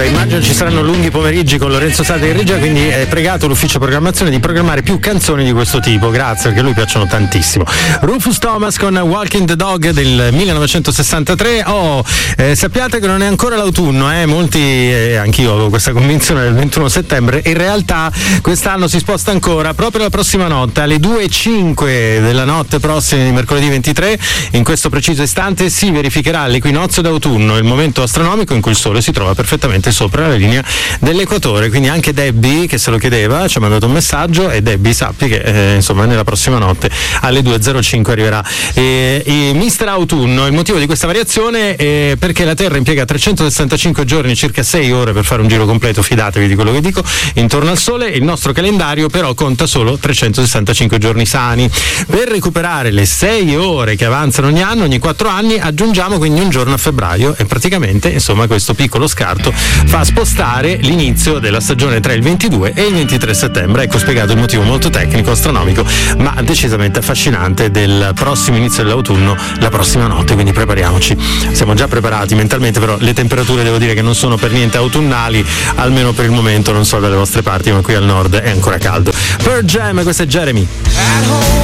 Beh, immagino ci saranno lunghi pomeriggi con Lorenzo Sade in regia, quindi è pregato l'ufficio programmazione di programmare più canzoni di questo tipo, grazie, perché a lui piacciono tantissimo. Rufus Thomas con Walking the Dog del 1963. Sappiate che non è ancora l'autunno, molti, anch'io avevo questa convinzione del 21 settembre, in realtà quest'anno si sposta ancora proprio la prossima notte, alle 2:05 della notte prossima di mercoledì 23, in questo preciso istante si verificherà l'equinozio d'autunno, il momento astronomico in cui il Sole si trova perfettamente sopra la linea dell'equatore. Quindi anche Debbie, che se lo chiedeva, ci ha mandato un messaggio, e Debbie sappi che insomma nella prossima notte alle 2:05 arriverà Mister Autunno. Il motivo di questa variazione è perché la Terra impiega 365 giorni, circa 6 ore per fare un giro completo, fidatevi di quello che dico, intorno al Sole. Il nostro calendario però conta solo 365 giorni sani. Per recuperare le 6 ore che avanzano ogni anno, ogni 4 anni, aggiungiamo quindi un giorno a febbraio, e praticamente insomma questo piccolo scarto fa spostare l'inizio della stagione tra il 22 e il 23 settembre. Ecco spiegato il motivo molto tecnico, astronomico, ma decisamente affascinante del prossimo inizio dell'autunno, la prossima notte, quindi prepariamoci. Siamo già preparati mentalmente, però le temperature devo dire che non sono per niente autunnali, almeno per il momento, non so dalle vostre parti, ma qui al nord è ancora caldo. Pearl Jam, questo è Jeremy.